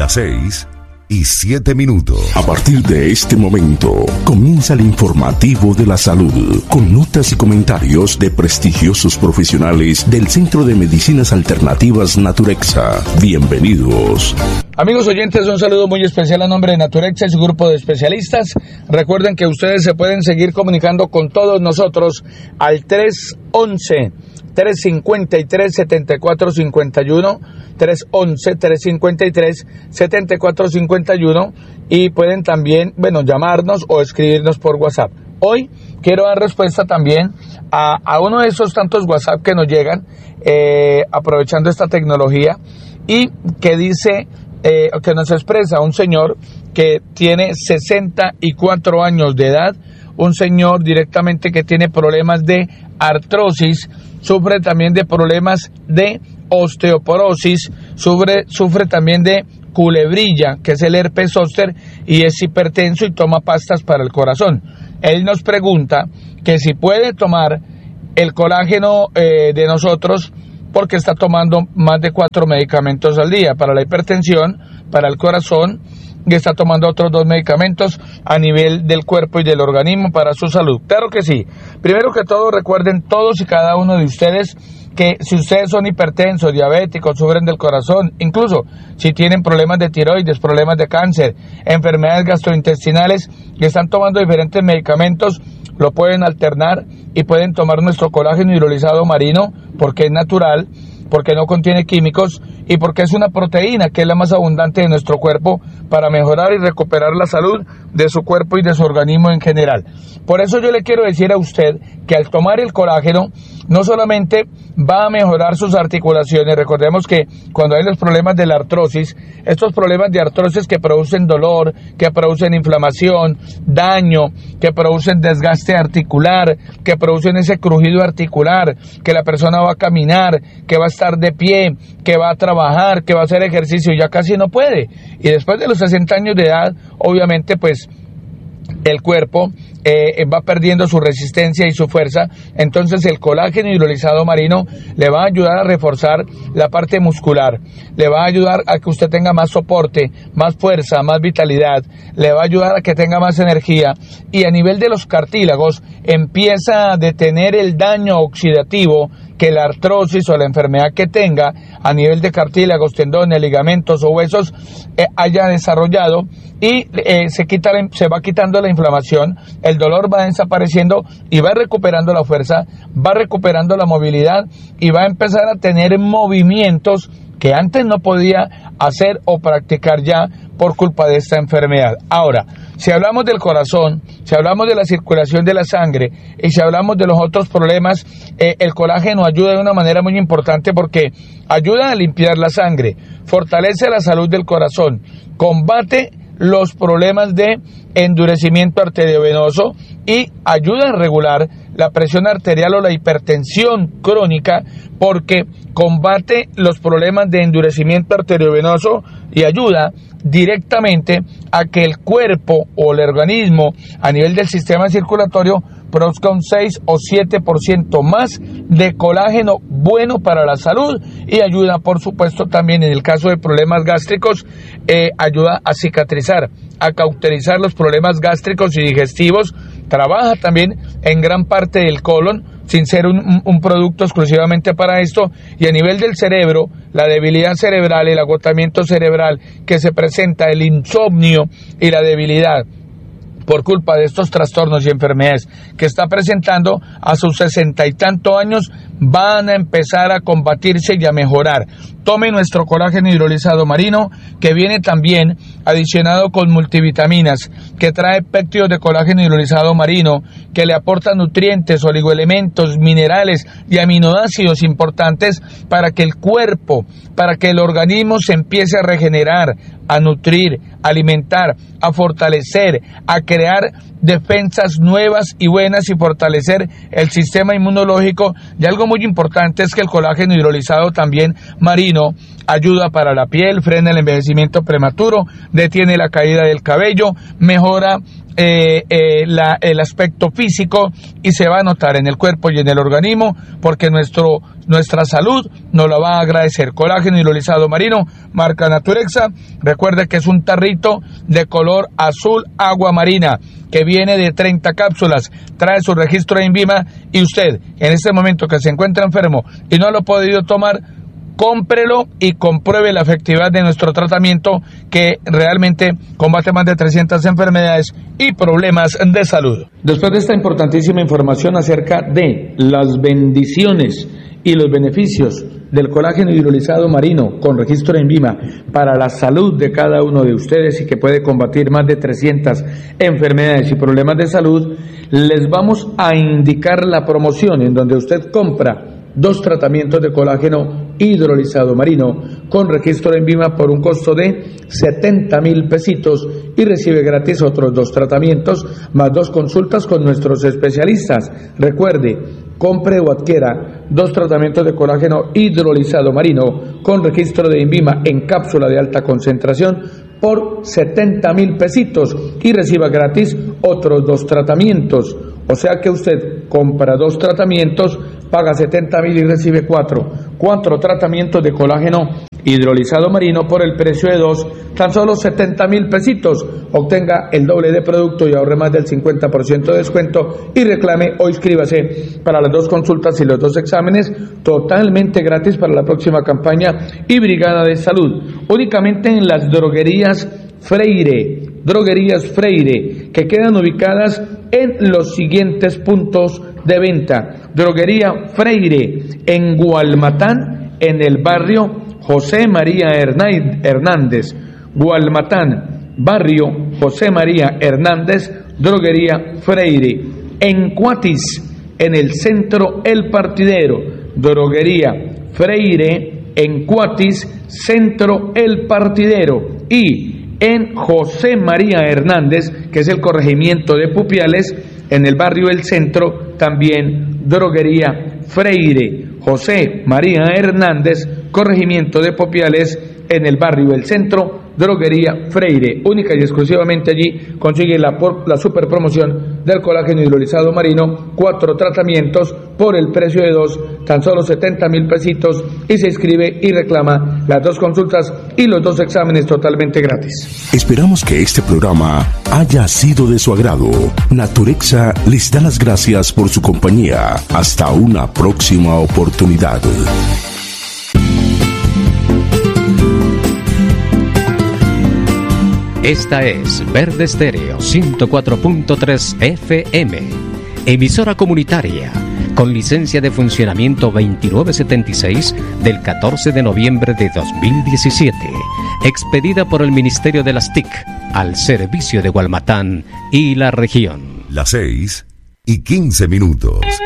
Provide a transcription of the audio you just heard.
las 6:07. A partir de este momento, comienza el informativo de la salud, con notas y comentarios de prestigiosos profesionales del Centro de Medicinas Alternativas Naturexa. Bienvenidos. Amigos oyentes, un saludo muy especial a nombre de Naturexa y su grupo de especialistas. Recuerden que ustedes se pueden seguir comunicando con todos nosotros al 311-353-7451, 311-353-7451, y pueden también, llamarnos o escribirnos por WhatsApp. Hoy quiero dar respuesta también a uno de esos tantos WhatsApp que nos llegan, aprovechando esta tecnología, y que dice, que nos expresa un señor que tiene 64 años de edad, un señor directamente que tiene problemas de artrosis, sufre también de problemas de osteoporosis, sufre también de culebrilla, que es el herpes zóster, y es hipertenso y toma pastas para el corazón. Él nos pregunta que si puede tomar el colágeno de nosotros, porque está tomando más de 4 medicamentos al día para la hipertensión, para el corazón, y está tomando otros 2 medicamentos a nivel del cuerpo y del organismo para su salud. Claro que sí. Primero que todo, recuerden todos y cada uno de ustedes que si ustedes son hipertensos, diabéticos, sufren del corazón, incluso si tienen problemas de tiroides, problemas de cáncer, enfermedades gastrointestinales y están tomando diferentes medicamentos, lo pueden alternar y pueden tomar nuestro colágeno hidrolizado marino, porque es natural, porque no contiene químicos y porque es una proteína que es la más abundante de nuestro cuerpo para mejorar y recuperar la salud de su cuerpo y de su organismo en general. Por eso yo le quiero decir a usted que al tomar el colágeno no solamente va a mejorar sus articulaciones. Recordemos que cuando hay los problemas de la artrosis, estos problemas de artrosis que producen dolor, que producen inflamación, daño, que producen desgaste articular, que producen ese crujido articular, que la persona va a caminar, que va a estar de pie, que va a trabajar, que va a hacer ejercicio y ya casi no puede. Y después de los 60 años de edad, obviamente pues el cuerpo va perdiendo su resistencia y su fuerza. Entonces el colágeno hidrolizado marino le va a ayudar a reforzar la parte muscular, le va a ayudar a que usted tenga más soporte, más fuerza, más vitalidad, le va a ayudar a que tenga más energía, y a nivel de los cartílagos empieza a detener el daño oxidativo que la artrosis o la enfermedad que tenga a nivel de cartílagos, tendones, ligamentos o huesos haya desarrollado, y se va quitando la inflamación, el dolor va desapareciendo y va recuperando la fuerza, va recuperando la movilidad y va a empezar a tener movimientos que antes no podía hacer o practicar ya por culpa de esta enfermedad. Ahora, si hablamos del corazón, si hablamos de la circulación de la sangre y si hablamos de los otros problemas, el colágeno ayuda de una manera muy importante porque ayuda a limpiar la sangre, fortalece la salud del corazón, combate los problemas de endurecimiento arteriovenoso y ayuda a regular la presión arterial o la hipertensión crónica, porque combate los problemas de endurecimiento arteriovenoso y ayuda directamente a que el cuerpo o el organismo a nivel del sistema circulatorio produzca un 6 o 7% más de colágeno bueno para la salud, y ayuda por supuesto también en el caso de problemas gástricos, ayuda a cicatrizar, a cauterizar los problemas gástricos y digestivos, trabaja también en gran parte del colon sin ser un producto exclusivamente para esto, y a nivel del cerebro, la debilidad cerebral, el agotamiento cerebral que se presenta, el insomnio y la debilidad por culpa de estos trastornos y enfermedades que está presentando a sus 60 y tantos años, van a empezar a combatirse y a mejorar. Tome nuestro colágeno hidrolizado marino, que viene también adicionado con multivitaminas, que trae péptidos de colágeno hidrolizado marino, que le aporta nutrientes, oligoelementos, minerales y aminoácidos importantes para que el cuerpo, para que el organismo se empiece a regenerar, a nutrir, a alimentar, a fortalecer, a crear defensas nuevas y buenas y fortalecer el sistema inmunológico. Y algo muy importante es que el colágeno hidrolizado también marino ayuda para la piel, frena el envejecimiento prematuro, detiene la caída del cabello, mejora el aspecto físico y se va a notar en el cuerpo y en el organismo, porque nuestra salud nos lo va a agradecer. Colágeno hidrolizado marino, marca Naturexa. Recuerde que es un tarrito de color azul agua marina que viene de 30 cápsulas, trae su registro de INVIMA, y usted en este momento que se encuentra enfermo y no lo ha podido tomar, cómprelo y compruebe la efectividad de nuestro tratamiento, que realmente combate más de 300 enfermedades y problemas de salud. Después de esta importantísima información acerca de las bendiciones y los beneficios del colágeno hidrolizado marino con registro en INVIMA para la salud de cada uno de ustedes, y que puede combatir más de 300 enfermedades y problemas de salud, les vamos a indicar la promoción en donde usted compra 2 tratamientos de colágeno hidrolizado marino con registro en INVIMA por un costo de 70,000 pesitos y recibe gratis otros 2 tratamientos más 2 consultas con nuestros especialistas. Recuerde, compre o adquiera 2 tratamientos de colágeno hidrolizado marino con registro de INVIMA en cápsula de alta concentración por 70,000 pesitos y reciba gratis otros 2 tratamientos. O sea que usted compra 2 tratamientos, paga 70,000 y recibe 4 tratamientos de colágeno hidrolizado marino por el precio de 2, tan solo 70,000 pesitos. Obtenga el doble de producto y ahorre más del 50% de descuento, y reclame o inscríbase para las 2 consultas y los 2 exámenes totalmente gratis para la próxima campaña y Brigada de Salud, únicamente en las droguerías Freire, que quedan ubicadas en los siguientes puntos de venta. Droguería Freire en Gualmatán, en el barrio José María Hernández, Gualmatán, barrio José María Hernández, Droguería Freire. En Cuatis, en el centro El Partidero, Droguería Freire en Cuatis, centro El Partidero. Y en José María Hernández, que es el corregimiento de Pupiales, en el barrio El Centro, también Droguería Freire. José María Hernández, corregimiento de Pupiales, en el barrio El Centro, Droguería Freire. Única y exclusivamente allí consigue la super promoción del colágeno hidrolizado marino, 4 tratamientos por el precio de 2, tan solo 70,000 pesitos, y se inscribe y reclama las 2 consultas y los 2 exámenes totalmente gratis. Esperamos que este programa haya sido de su agrado. Naturexa les da las gracias por su compañía. Hasta una próxima oportunidad. Esta es Verde Estéreo 104.3 FM, emisora comunitaria con licencia de funcionamiento 2976 del 14 de noviembre de 2017, expedida por el Ministerio de las TIC al servicio de Gualmatán y la región. Las 6:15.